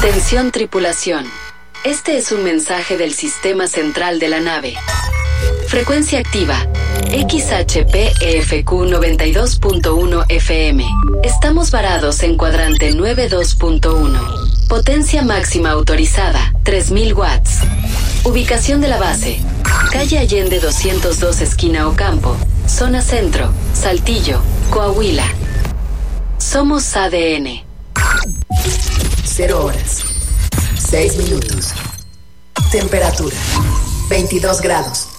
Atención tripulación. Este es un mensaje del sistema central de la nave. Frecuencia activa. XHPEFQ 92.1 FM. Estamos varados en cuadrante 92.1. Potencia máxima autorizada, 3000 watts. Ubicación de la base. Calle Allende 202 esquina Ocampo. Zona Centro, Saltillo, Coahuila. Somos ADN. 0 horas, 6 minutos. Temperatura, 22 grados.